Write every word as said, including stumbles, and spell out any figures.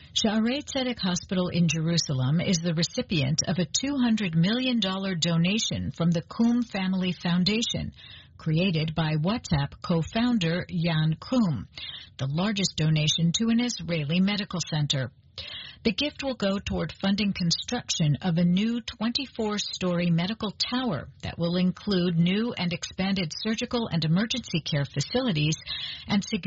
Shaarei Tzedek Hospital in Jerusalem is the recipient of a two hundred million dollars donation from the Koum Family Foundation, created by WhatsApp co-founder Yan Koum, the largest donation to an Israeli medical center. The gift will go toward funding construction of a new twenty-four story medical tower that will include new and expanded surgical and emergency care facilities and significant